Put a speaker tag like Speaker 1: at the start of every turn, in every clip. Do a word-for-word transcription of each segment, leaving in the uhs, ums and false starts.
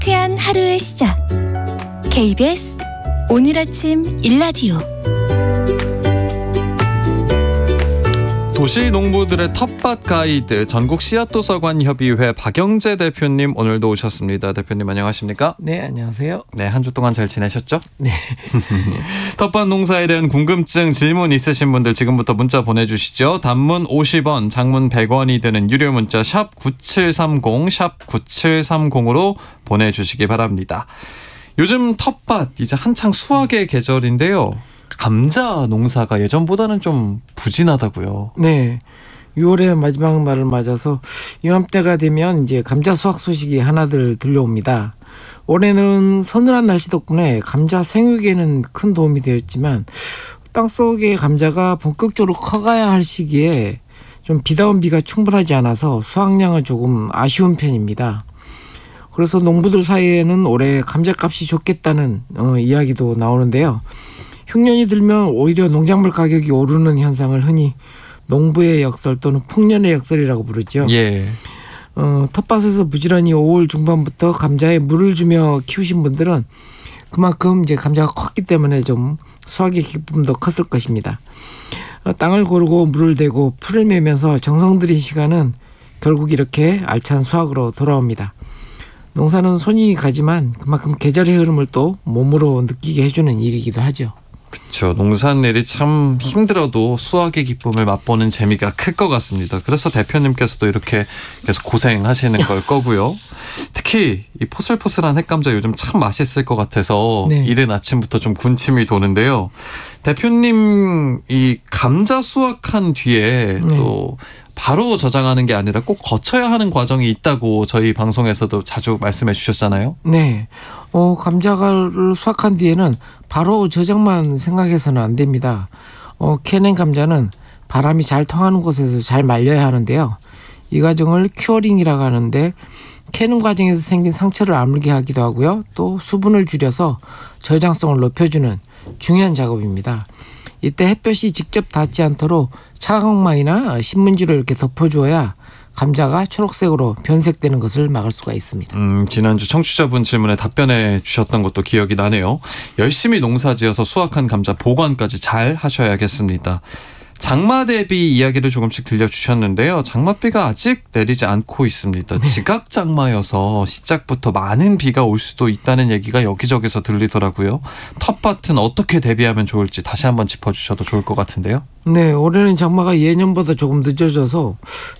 Speaker 1: 상쾌한 하루의 시작. 케이비에스 오늘 아침 일라디오.
Speaker 2: 도시 농부들의 텃밭 가이드 전국 씨앗도서관 협의회 박영재 대표님 오늘도 오셨습니다. 대표님 안녕하십니까?
Speaker 3: 네, 안녕하세요.
Speaker 2: 네, 한 주 동안 잘 지내셨죠?
Speaker 3: 네.
Speaker 2: 텃밭 농사에 대한 궁금증, 질문 있으신 분들 지금부터 문자 보내주시죠. 단문 오십 원, 장문 백 원이 드는 유료 문자 샵 구칠삼공, 샵 구칠삼공으로 보내주시기 바랍니다. 요즘 텃밭 이제 한창 수확의 계절인데요. 감자 농사가 예전보다는 좀 부진하다고요.
Speaker 3: 네. 유월의 마지막 날을 맞아서 이맘때가 되면 이제 감자 수확 소식이 하나들 들려옵니다. 올해는 서늘한 날씨 덕분에 감자 생육에는 큰 도움이 되었지만 땅속의 감자가 본격적으로 커가야 할 시기에 좀 비다운 비가 충분하지 않아서 수확량은 조금 아쉬운 편입니다. 그래서 농부들 사이에는 올해 감자값이 좋겠다는 어, 이야기도 나오는데요. 흉년이 들면 오히려 농작물 가격이 오르는 현상을 흔히 농부의 역설 또는 풍년의 역설이라고 부르죠.
Speaker 2: 예.
Speaker 3: 어, 텃밭에서 부지런히 오월 중반부터 감자에 물을 주며 키우신 분들은 그만큼 이제 감자가 컸기 때문에 좀 수확의 기쁨도 컸을 것입니다. 어, 땅을 고르고 물을 대고 풀을 매면서 정성 들인 시간은 결국 이렇게 알찬 수확으로 돌아옵니다. 농사는 손이 가지만 그만큼 계절의 흐름을 또 몸으로 느끼게 해주는 일이기도 하죠.
Speaker 2: 그렇죠. 농산일이 참 힘들어도 수확의 기쁨을 맛보는 재미가 클 것 같습니다. 그래서 대표님께서도 이렇게 계속 고생하시는 걸 거고요. 특히 이 포슬포슬한 햇감자 요즘 참 맛있을 것 같아서 네. 이른 아침부터 좀 군침이 도는데요. 대표님 이 감자 수확한 뒤에 네. 또 바로 저장하는 게 아니라 꼭 거쳐야 하는 과정이 있다고 저희 방송에서도 자주 말씀해 주셨잖아요.
Speaker 3: 네. 어, 감자를 수확한 뒤에는 바로 저장만 생각해서는 안 됩니다. 어, 캐낸 감자는 바람이 잘 통하는 곳에서 잘 말려야 하는데요. 이 과정을 큐어링이라고 하는데 캐는 과정에서 생긴 상처를 아물게 하기도 하고요. 또 수분을 줄여서 저장성을 높여주는 중요한 작업입니다. 이때 햇볕이 직접 닿지 않도록 차광망이나 신문지로 이렇게 덮어주어야 감자가 초록색으로 변색되는 것을 막을 수가 있습니다.
Speaker 2: 음, 지난주 청취자분 질문에 답변해 주셨던 것도 기억이 나네요. 열심히 농사지어서 수확한 감자 보관까지 잘 하셔야겠습니다. 장마 대비 이야기를 조금씩 들려주셨는데요. 장맛비가 아직 내리지 않고 있습니다.
Speaker 3: 네.
Speaker 2: 지각 장마여서 시작부터 많은 비가 올 수도 있다는 얘기가 여기저기서 들리더라고요. 텃밭은 어떻게 대비하면 좋을지 다시 한번 짚어주셔도 좋을 것 같은데요.
Speaker 3: 네, 올해는 장마가 예년보다 조금 늦어져서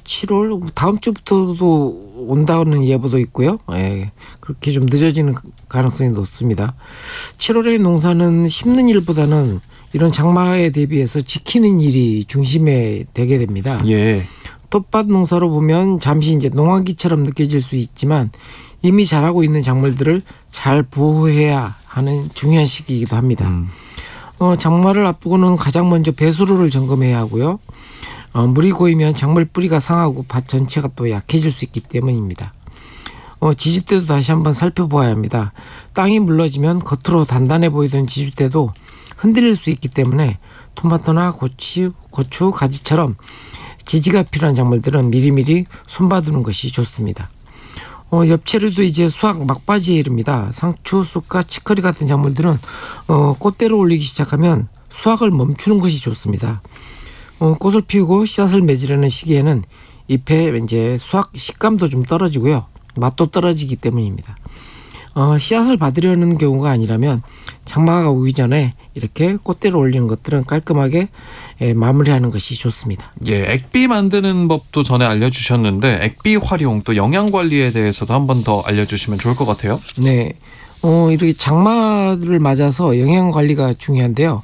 Speaker 3: 칠월 다음 주부터도 온다는 예보도 있고요. 예, 그렇게 좀 늦어지는 가능성이 높습니다. 칠월의 농사는 심는 일보다는 이런 장마에 대비해서 지키는 일이 중심에 되게 됩니다.
Speaker 2: 예.
Speaker 3: 텃밭 농사로 보면 잠시 이제 농한기처럼 느껴질 수 있지만 이미 자라고 있는 작물들을 잘 보호해야 하는 중요한 시기이기도 합니다. 음. 어, 장마를 앞두고는 가장 먼저 배수로를 점검해야 하고요. 어, 물이 고이면 작물 뿌리가 상하고 밭 전체가 또 약해질 수 있기 때문입니다. 어, 지주대도 다시 한번 살펴보아야 합니다. 땅이 물러지면 겉으로 단단해 보이던 지주대도 흔들릴 수 있기 때문에 토마토나 고추, 고추 가지처럼 지지가 필요한 작물들은 미리미리 손봐두는 것이 좋습니다. 어, 엽채류도 이제 수확 막바지에 이릅니다. 상추, 쑥과 치커리 같은 작물들은 어, 꽃대로 올리기 시작하면 수확을 멈추는 것이 좋습니다. 어, 꽃을 피우고 씨앗을 맺으려는 시기에는 잎의 이제 수확 식감도 좀 떨어지고요. 맛도 떨어지기 때문입니다. 어, 씨앗을 받으려는 경우가 아니라면 장마가 오기 전에 이렇게 꽃대로 올리는 것들은 깔끔하게 예, 마무리하는 것이 좋습니다.
Speaker 2: 예, 액비 만드는 법도 전에 알려주셨는데 액비 활용 또 영양 관리에 대해서도 한 번 더 알려주시면 좋을 것 같아요.
Speaker 3: 네, 어, 이렇게 장마를 맞아서 영양 관리가 중요한데요.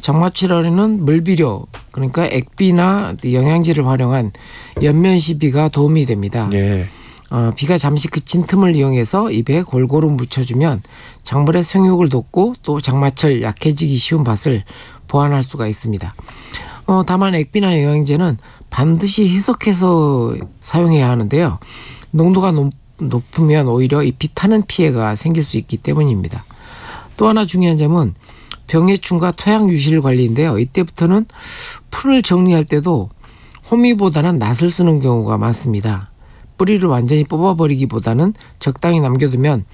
Speaker 3: 장마철에는 물비료 그러니까 액비나 영양제를 활용한 연면 시비가 도움이 됩니다.
Speaker 2: 예.
Speaker 3: 어, 비가 잠시 그친 틈을 이용해서 입에 골고루 묻혀주면 작물의 생육을 돕고 또 장마철 약해지기 쉬운 밭을 보완할 수가 있습니다. 어, 다만 액비나 영양제는 반드시 희석해서 사용해야 하는데요. 농도가 높, 높으면 오히려 잎이 타는 피해가 생길 수 있기 때문입니다. 또 하나 중요한 점은 병해충과 토양 유실 관리인데요. 이때부터는 풀을 정리할 때도 호미보다는 낫을 쓰는 경우가 많습니다. 뿌리를 완전히 뽑아버리기보다는 적당히 남겨두면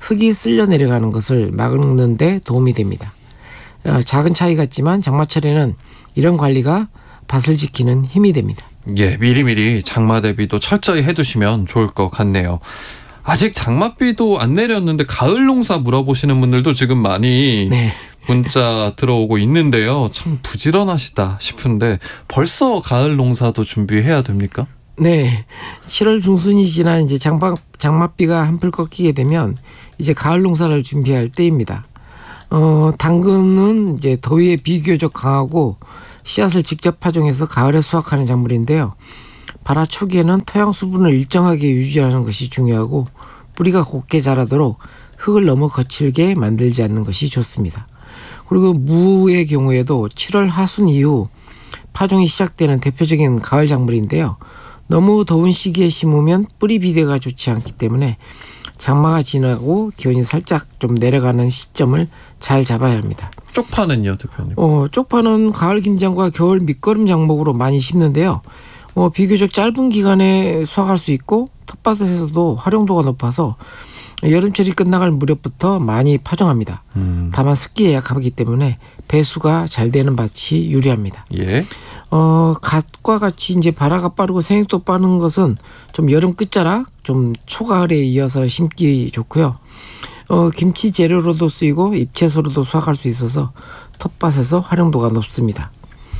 Speaker 3: 흙이 쓸려 내려가는 것을 막는 데 도움이 됩니다. 어, 작은 차이 같지만 장마철에는 이런 관리가 밭을 지키는 힘이 됩니다.
Speaker 2: 예, 미리미리 장마 대비도 철저히 해두시면 좋을 것 같네요. 아직 장맛비도 안 내렸는데 가을 농사 물어보시는 분들도 지금 많이
Speaker 3: 네.
Speaker 2: 문자 들어오고 있는데요. 참 부지런하시다 싶은데 벌써 가을 농사도 준비해야 됩니까?
Speaker 3: 네, 칠월 중순이 지나 이제 장마, 장맛비가 한풀 꺾이게 되면 이제 가을 농사를 준비할 때입니다. 어, 당근은 이제 더위에 비교적 강하고 씨앗을 직접 파종해서 가을에 수확하는 작물인데요. 발화 초기에는 토양 수분을 일정하게 유지하는 것이 중요하고 뿌리가 곱게 자라도록 흙을 너무 거칠게 만들지 않는 것이 좋습니다. 그리고 무의 경우에도 칠월 하순 이후 파종이 시작되는 대표적인 가을 작물인데요. 너무 더운 시기에 심으면 뿌리 비대가 좋지 않기 때문에 장마가 지나고 기온이 살짝 좀 내려가는 시점을 잘 잡아야 합니다.
Speaker 2: 쪽파는요, 대표님?
Speaker 3: 어, 쪽파는 가을 김장과 겨울 밑거름 작목으로 많이 심는데요. 어, 비교적 짧은 기간에 수확할 수 있고 텃밭에서도 활용도가 높아서 여름철이 끝나갈 무렵부터 많이 파종합니다.
Speaker 2: 음.
Speaker 3: 다만 습기에 약하기 때문에 배수가 잘 되는 밭이 유리합니다.
Speaker 2: 예.
Speaker 3: 어, 갓과 같이 이제 발화가 빠르고 생육도 빠른 것은 좀 여름 끝자락, 좀 초가을에 이어서 심기 좋고요. 어, 김치 재료로도 쓰이고 잎채소로도 수확할 수 있어서 텃밭에서 활용도가 높습니다.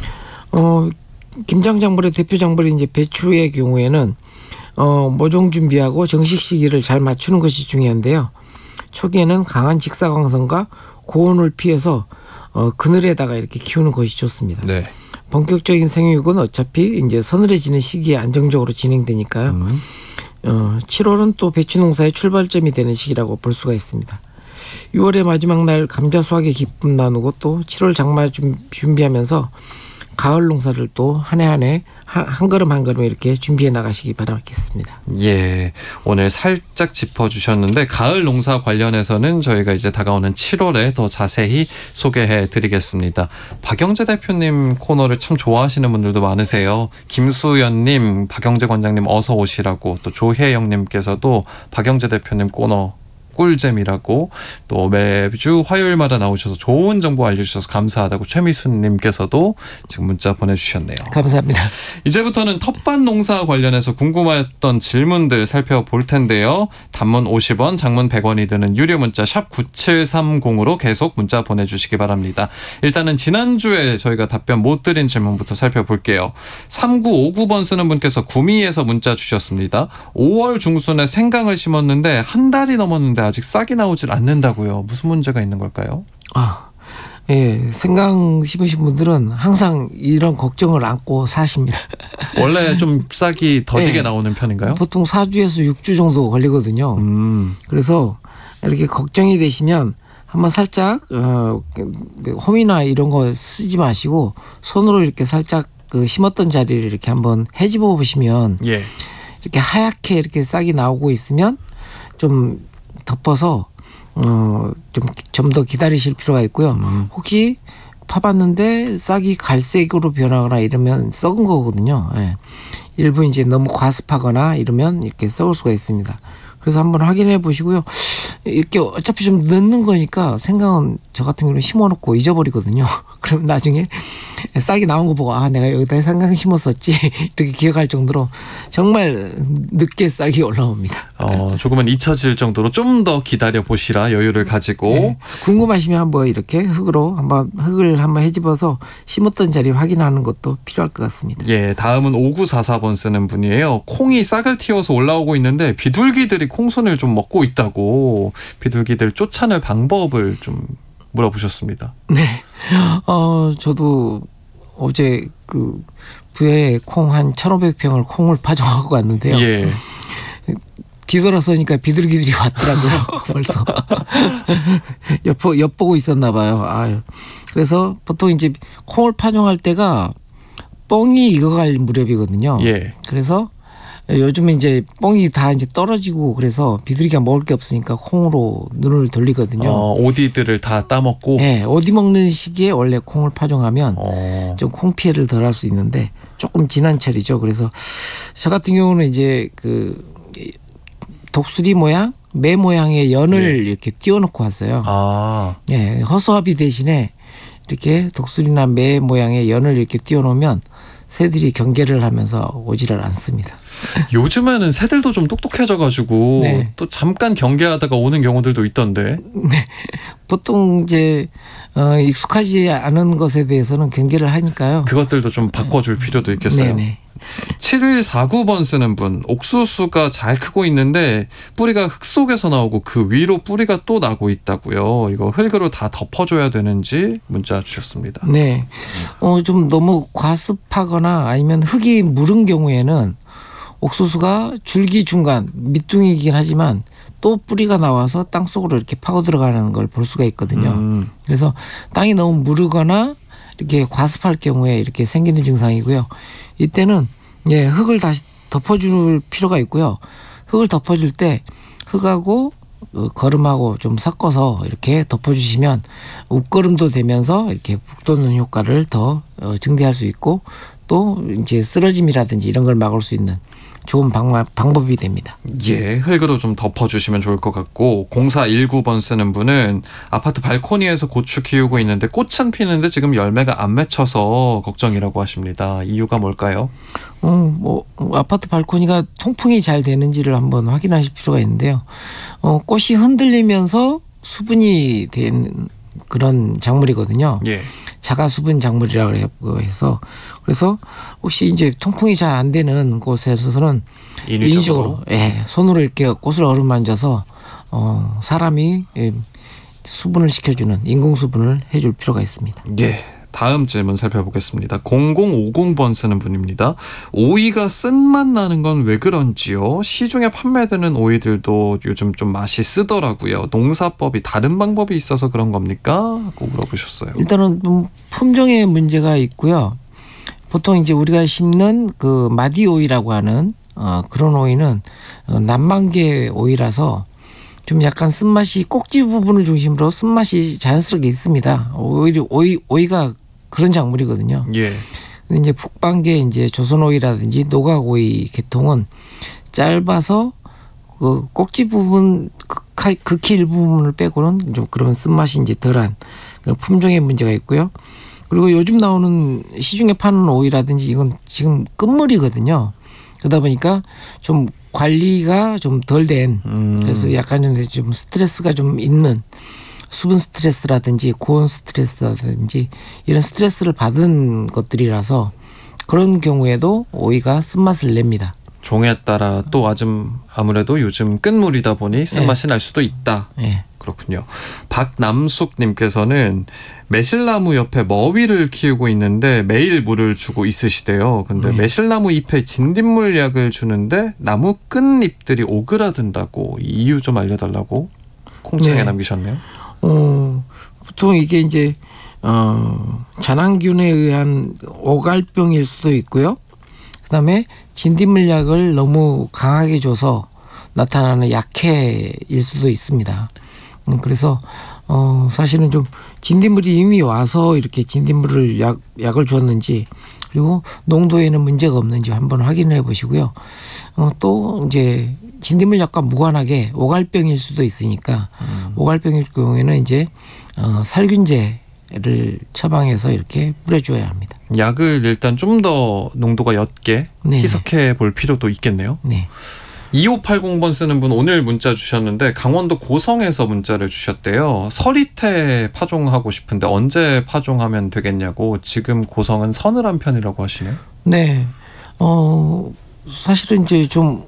Speaker 3: 어, 김장 작물의 대표 작물인 이제 배추의 경우에는 어, 모종 준비하고 정식 시기를 잘 맞추는 것이 중요한데요. 초기에는 강한 직사광선과 고온을 피해서 어, 그늘에다가 이렇게 키우는 것이 좋습니다.
Speaker 2: 네.
Speaker 3: 본격적인 생육은 어차피 이제 서늘해지는 시기에 안정적으로 진행되니까요.
Speaker 2: 음.
Speaker 3: 어, 칠월은 또 배추 농사의 출발점이 되는 시기라고 볼 수가 있습니다. 유월의 마지막 날 감자 수확의 기쁨 나누고 또 칠월 장마 준비하면서 가을 농사를 또 한 해 한 해 한 걸음 한 걸음 이렇게 준비해 나가시기 바라겠습니다.
Speaker 2: 예, 오늘 살짝 짚어주셨는데 가을 농사 관련해서는 저희가 이제 다가오는 칠월에 더 자세히 소개해 드리겠습니다. 박영재 대표님 코너를 참 좋아하시는 분들도 많으세요. 김수연님, 박영재 관장님 어서 오시라고, 또 조혜영님께서도 박영재 대표님 코너 꿀잼이라고, 또 매주 화요일마다 나오셔서 좋은 정보 알려주셔서 감사하다고 최미순님께서도 지금 문자 보내주셨네요.
Speaker 3: 감사합니다.
Speaker 2: 이제부터는 텃밭 농사 관련해서 궁금했던 질문들 살펴볼 텐데요. 단문 오십 원, 장문 백 원이 드는 유료 문자 샵 구칠삼공으로 계속 문자 보내주시기 바랍니다. 일단은 지난주에 저희가 답변 못 드린 질문부터 살펴볼게요. 삼구오구 번 쓰는 분께서 구미에서 문자 주셨습니다. 오월 중순에 생강을 심었는데 한 달이 넘었는데 아직 싹이 나오질 않는다고요. 무슨 문제가 있는 걸까요?
Speaker 3: 아, 예, 생강 심으신 분들은 항상 이런 걱정을 안고 사십니다.
Speaker 2: 원래 좀 싹이 더디게
Speaker 3: 네.
Speaker 2: 나오는 편인가요?
Speaker 3: 보통 사 주에서 육 주 정도 걸리거든요.
Speaker 2: 음.
Speaker 3: 그래서 이렇게 걱정이 되시면 한번 살짝 어, 홈이나 이런 거 쓰지 마시고 손으로 이렇게 살짝 그 심었던 자리를 이렇게 한번 헤집어 보시면
Speaker 2: 예.
Speaker 3: 이렇게 하얗게 이렇게 싹이 나오고 있으면 좀 덮어서 어, 좀 좀 더 기다리실 필요가 있고요.
Speaker 2: 음.
Speaker 3: 혹시 파봤는데 싹이 갈색으로 변하거나 이러면 썩은 거거든요. 예. 일부 이제 너무 과습하거나 이러면 이렇게 썩을 수가 있습니다. 그래서 한번 확인해 보시고요. 이렇게 어차피 좀 넣는 거니까 생강은 저 같은 경우는 심어놓고 잊어버리거든요. 그럼 나중에 싹이 나온 거 보고 아 내가 여기다 생강 심었었지 이렇게 기억할 정도로 정말 늦게 싹이 올라옵니다.
Speaker 2: 어, 조금은 잊혀질 정도로 좀 더 기다려 보시라 여유를 가지고.
Speaker 3: 네. 궁금하시면 한번 이렇게 흙으로 한번 흙을 한번 헤집어서 심었던 자리 확인하는 것도 필요할 것 같습니다.
Speaker 2: 예, 다음은 오구사사 번 쓰는 분이에요. 콩이 싹을 틔워서 올라오고 있는데 비둘기들이 콩순을 좀 먹고 있다고, 비둘기들 쫓아낼 방법을 좀 물어보셨습니다.
Speaker 3: 네. 어, 저도 어제 그 부여에 콩 한 천오백 평을 콩을 파종하고 왔는데요.
Speaker 2: 예.
Speaker 3: 뒤돌아서니까 비둘기들이 왔더라고요. 벌써 엿보, 엿보고 있었나 봐요. 아유. 그래서 보통 이제 콩을 파종할 때가 뻥이 익어갈 무렵이거든요.
Speaker 2: 예.
Speaker 3: 그래서 요즘에 이제 뻥이 다 이제 떨어지고 그래서 비둘기가 먹을 게 없으니까 콩으로 눈을 돌리거든요.
Speaker 2: 어, 오디들을 다 따먹고.
Speaker 3: 네, 오디 먹는 시기에 원래 콩을 파종하면
Speaker 2: 어.
Speaker 3: 좀 콩 피해를 덜 할 수 있는데 조금 지난 철이죠. 그래서 저 같은 경우는 이제 그 독수리 모양 매 모양의 연을
Speaker 2: 예.
Speaker 3: 이렇게 띄워놓고 왔어요.
Speaker 2: 아,
Speaker 3: 예, 허수아비 대신에 이렇게 독수리나 매 모양의 연을 이렇게 띄워놓으면 새들이 경계를 하면서 오지를 않습니다.
Speaker 2: 요즘에는 새들도 좀 똑똑해져가지고
Speaker 3: 네.
Speaker 2: 또 잠깐 경계하다가 오는 경우들도 있던데.
Speaker 3: 네, 보통 이제 어, 익숙하지 않은 것에 대해서는 경계를 하니까요.
Speaker 2: 그것들도 좀 바꿔줄 필요도 있겠어요.
Speaker 3: 네네.
Speaker 2: 칠일사구 번 쓰는 분, 옥수수가 잘 크고 있는데 뿌리가 흙 속에서 나오고 그 위로 뿌리가 또 나고 있다고요. 이거 흙으로 다 덮어줘야 되는지 문자 주셨습니다.
Speaker 3: 네, 어, 좀 너무 과습하거나 아니면 흙이 무른 경우에는 옥수수가 줄기 중간 밑둥이긴 하지만 또 뿌리가 나와서 땅 속으로 이렇게 파고 들어가는 걸 볼 수가 있거든요.
Speaker 2: 음.
Speaker 3: 그래서 땅이 너무 무르거나 이렇게 과습할 경우에 이렇게 생기는 증상이고요. 이때는 예, 흙을 다시 덮어줄 필요가 있고요. 흙을 덮어줄 때 흙하고 거름하고 좀 섞어서 이렇게 덮어주시면 웃거름도 되면서 이렇게 북돋는 효과를 더 증대할 수 있고 또 이제 쓰러짐이라든지 이런 걸 막을 수 있는 좋은 방법, 방법이 됩니다.
Speaker 2: 예, 흙으로 좀 덮어주시면 좋을 것 같고 공사일구 번 쓰는 분은 아파트 발코니에서 고추 키우고 있는데 꽃은 피는데 지금 열매가 안 맺혀서 걱정이라고 하십니다. 이유가 뭘까요?
Speaker 3: 어, 뭐 아파트 발코니가 통풍이 잘 되는지를 한번 확인하실 필요가 있는데요. 어, 꽃이 흔들리면서 수분이 된 그런 작물이거든요.
Speaker 2: 예.
Speaker 3: 자가 수분 작물이라고 해서 그래서 혹시 이제 통풍이 잘 안 되는 곳에서는
Speaker 2: 인위적으로,
Speaker 3: 인위적으로 예, 손으로 이렇게 꽃을 어루만져서 어, 사람이 예, 수분을 시켜주는 인공 수분을 해줄 필요가 있습니다.
Speaker 2: 예. 다음 질문 살펴보겠습니다. 공공오공 번 쓰는 분입니다. 오이가 쓴맛 나는 건 왜 그런지요? 시중에 판매되는 오이들도 요즘 좀 맛이 쓰더라고요. 농사법이 다른 방법이 있어서 그런 겁니까? 하고 물어보셨어요.
Speaker 3: 일단은 좀 품종의 문제가 있고요. 보통 이제 우리가 심는 그 마디 오이라고 하는 어, 그런 오이는 어, 남방계 오이라서 좀 약간 쓴맛이 꼭지 부분을 중심으로 쓴맛이 자연스럽게 있습니다. 오히려 오이 오이가 그런 작물이거든요.
Speaker 2: 예.
Speaker 3: 근데 이제 북방계 이제 조선오이라든지 노각오이 계통은 짧아서 그 꼭지 부분 극하, 극히 일부분을 빼고는 좀 그런 쓴맛이 이제 덜한 그런 품종의 문제가 있고요. 그리고 요즘 나오는 시중에 파는 오이라든지 이건 지금 끝물이거든요. 그러다 보니까 좀 관리가 좀 덜 된
Speaker 2: 음.
Speaker 3: 그래서 약간 좀 스트레스가 좀 있는 수분 스트레스라든지 고온 스트레스라든지 이런 스트레스를 받은 것들이라서 그런 경우에도 오이가 쓴맛을 냅니다.
Speaker 2: 종에 따라 또 아좀 아무래도 요즘 끝물이다 보니 쓴맛이
Speaker 3: 네.
Speaker 2: 날 수도 있다.
Speaker 3: 네.
Speaker 2: 그렇군요. 박남숙님께서는 매실나무 옆에 머위를 키우고 있는데 매일 물을 주고 있으시대요. 근데
Speaker 3: 네.
Speaker 2: 매실나무 잎에 진딧물 약을 주는데 나무 끝잎들이 오그라든다고 이유 좀 알려달라고 콩창에
Speaker 3: 네.
Speaker 2: 남기셨네요.
Speaker 3: 어, 보통 이게 이제 어, 잔황균에 의한 오갈병일 수도 있고요. 그다음에 진딧물 약을 너무 강하게 줘서 나타나는 약해일 수도 있습니다. 음, 그래서 어, 사실은 좀 진딧물이 이미 와서 이렇게 진딧물을 약, 약을 주었는지 그리고 농도에는 문제가 없는지 한번 확인해 보시고요. 어, 또 이제 진딧물 약과 무관하게 오갈병일 수도 있으니까 음. 오갈병일 경우에는 이제 어, 살균제를 처방해서 이렇게 뿌려줘야 합니다.
Speaker 2: 약을 일단 좀 더 농도가 옅게
Speaker 3: 네.
Speaker 2: 희석해 볼 필요도 있겠네요.
Speaker 3: 네.
Speaker 2: 이오팔공 번 쓰는 분 오늘 문자 주셨는데 강원도 고성에서 문자를 주셨대요. 서리태 파종하고 싶은데 언제 파종하면 되겠냐고. 지금 고성은 서늘한 편이라고 하시네요.
Speaker 3: 네. 어, 사실은 이제 좀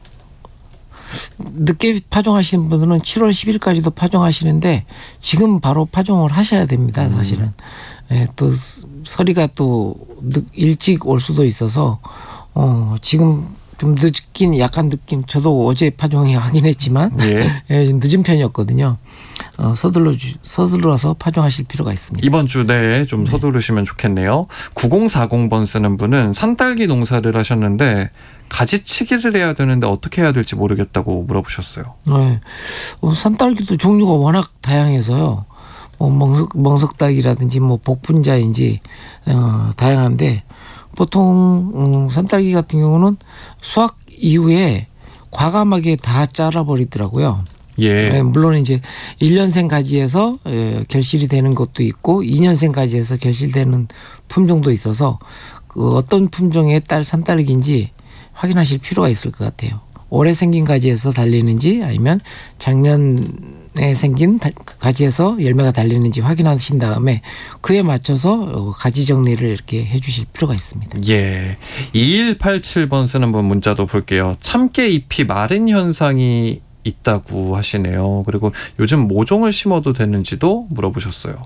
Speaker 3: 늦게 파종하시는 분들은 칠월 십일까지도 파종하시는데 지금 바로 파종을 하셔야 됩니다. 사실은. 네, 또 서리가 또 늦, 일찍 올 수도 있어서 어, 지금 좀 늦긴 약간 늦긴 저도 어제 파종이 하긴 했지만
Speaker 2: 예.
Speaker 3: 예, 늦은 편이었거든요. 어, 서둘러 주, 서둘러서 파종하실 필요가 있습니다.
Speaker 2: 이번 주 내에 좀 서두르시면 좋겠네요. 구공사공 번 쓰는 분은 산딸기 농사를 하셨는데 가지치기를 해야 되는데 어떻게 해야 될지 모르겠다고 물어보셨어요.
Speaker 3: 네. 어, 산딸기도 종류가 워낙 다양해서요. 뭐 멍석, 멍석딸기라든지 뭐 복분자인지 어, 다양한데 보통 음, 산딸기 같은 경우는 수확 이후에 과감하게 다 잘라버리더라고요.
Speaker 2: 예.
Speaker 3: 예, 물론 이제 일 년생 가지에서 예, 결실이 되는 것도 있고 이 년생 가지에서 결실되는 품종도 있어서 그 어떤 품종의 딸 산딸기인지 확인하실 필요가 있을 것 같아요. 올해 생긴 가지에서 달리는지 아니면 작년에 생긴 가지에서 열매가 달리는지 확인하신 다음에 그에 맞춰서 가지 정리를 이렇게 해 주실 필요가 있습니다.
Speaker 2: 예. 이일팔칠 번 쓰는 분 문자도 볼게요. 참깨 잎이 마른 현상이 있다고 하시네요. 그리고 요즘 모종을 심어도 되는지도 물어보셨어요.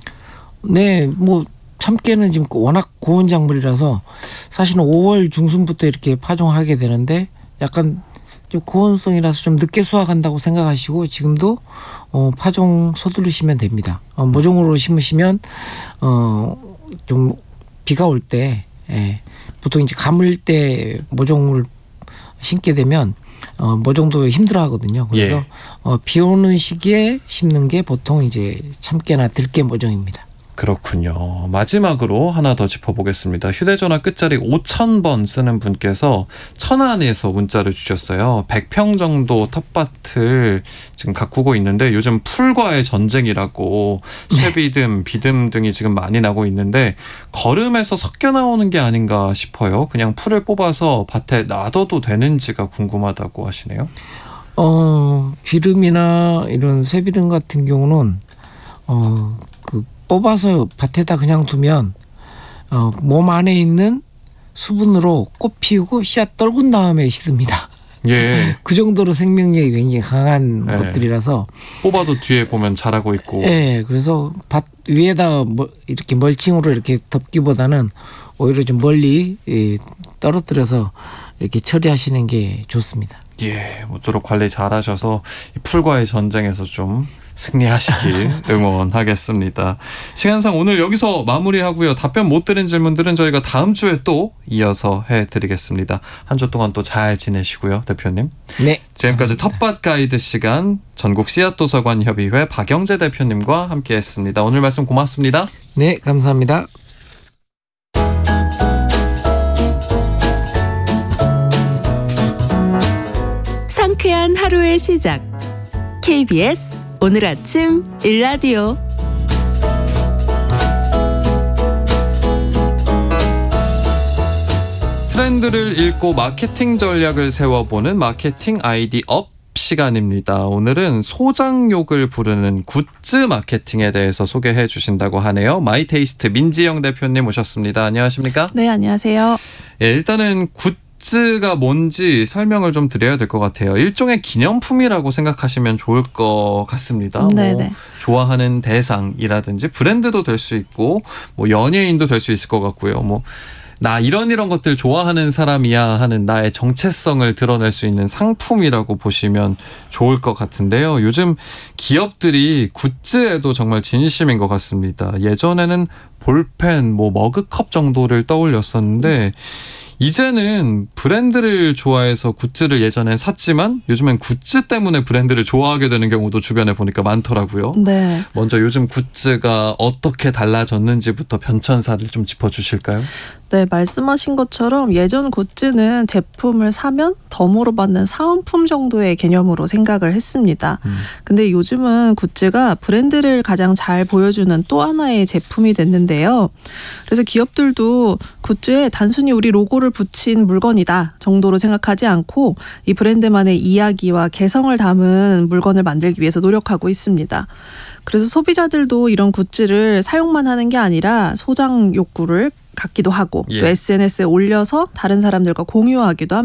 Speaker 3: 네, 뭐 참깨는 지금 워낙 고온 작물이라서 사실은 오월 중순부터 이렇게 파종하게 되는데 약간 좀 고온성이라서 좀 늦게 수확한다고 생각하시고 지금도 어, 파종 서두르시면 됩니다. 어, 모종으로 심으시면 어, 좀 비가 올 때 예, 보통 이제 가물 때 모종을 심게 되면 어, 모종도 힘들어하거든요. 그래서
Speaker 2: 예.
Speaker 3: 어, 비 오는 시기에 심는 게 보통 이제 참깨나 들깨 모종입니다.
Speaker 2: 그렇군요. 마지막으로 하나 더 짚어보겠습니다. 휴대전화 끝자리 오천 번 쓰는 분께서 천안에서 문자를 주셨어요. 백 평 정도 텃밭을 지금 가꾸고 있는데 요즘 풀과의 전쟁이라고 쇠비듬, 비듬 등이 지금 많이 나고 있는데 거름에서 섞여 나오는 게 아닌가 싶어요. 그냥 풀을 뽑아서 밭에 놔둬도 되는지가 궁금하다고 하시네요.
Speaker 3: 어, 비름이나 이런 쇠비름 같은 경우는 어, 그 뽑아서 밭에다 그냥 두면 어, 몸 안에 있는 수분으로 꽃 피우고 씨앗 떨군 다음에 심습니다.
Speaker 2: 예.
Speaker 3: 그 정도로 생명력이 굉장히 강한
Speaker 2: 네.
Speaker 3: 것들이라서
Speaker 2: 뽑아도 뒤에 보면 자라고 있고.
Speaker 3: 예, 그래서 밭 위에다 뭐 이렇게 멀칭으로 이렇게 덮기보다는 오히려 좀 멀리 예, 떨어뜨려서 이렇게 처리하시는 게 좋습니다.
Speaker 2: 예, 모쪼록 관리 잘하셔서 이 풀과의 전쟁에서 좀 승리하시길 응원하겠습니다. 시간상 오늘 여기서 마무리하고요. 답변 못 드린 질문들은 저희가 다음 주에 또 이어서 해드리겠습니다. 한 주 동안 또 잘 지내시고요, 대표님.
Speaker 3: 네.
Speaker 2: 지금까지
Speaker 3: 감사합니다.
Speaker 2: 텃밭 가이드 시간 전국 씨앗도서관 협의회 박영재 대표님과 함께했습니다. 오늘 말씀 고맙습니다.
Speaker 3: 네, 감사합니다.
Speaker 1: 상쾌한 하루의 시작. 케이비에스 오늘 아침 일라디오.
Speaker 2: 트렌드를 읽고 마케팅 전략을 세워보는 마케팅 아이디 업 시간입니다. 오늘은 소장욕을 부르는 굿즈 마케팅에 대해서 소개해 주신다고 하네요. 마이테이스트 민지영 대표님 오셨습니다. 안녕하십니까?
Speaker 4: 네, 안녕하세요.
Speaker 2: 예, 일단은 굿즈가 뭔지 설명을 좀 드려야 될 것 같아요. 일종의 기념품이라고 생각하시면 좋을 것 같습니다.
Speaker 4: 네네.
Speaker 2: 뭐 좋아하는 대상이라든지 브랜드도 될 수 있고 뭐 연예인도 될 수 있을 것 같고요. 뭐 나 이런 이런 것들 좋아하는 사람이야 하는 나의 정체성을 드러낼 수 있는 상품이라고 보시면 좋을 것 같은데요. 요즘 기업들이 굿즈에도 정말 진심인 것 같습니다. 예전에는 볼펜, 뭐 머그컵 정도를 떠올렸었는데 이제는 브랜드를 좋아해서 굿즈를 예전엔 샀지만 요즘엔 굿즈 때문에 브랜드를 좋아하게 되는 경우도 주변에 보니까 많더라고요.
Speaker 4: 네.
Speaker 2: 먼저 요즘 굿즈가 어떻게 달라졌는지부터 변천사를 좀 짚어주실까요?
Speaker 4: 네, 말씀하신 것처럼 예전 굿즈는 제품을 사면 덤으로 받는 사은품 정도의 개념으로 생각을 했습니다.
Speaker 2: 음.
Speaker 4: 근데 요즘은 굿즈가 브랜드를 가장 잘 보여주는 또 하나의 제품이 됐는데요. 그래서 기업들도 굿즈에 단순히 우리 로고를 붙인 물건이다 정도로 생각하지 않고 이 브랜드만의 이야기와 개성을 담은 물건을 만들기 위해서 노력하고 있습니다. 그래서 소비자들도 이런 굿즈를 사용만 하는 게 아니라 소장 욕구를 갖기도 하고
Speaker 2: 예.
Speaker 4: 또 에스엔에스에 올려서 다른 사람들과 공유하기도 합니다.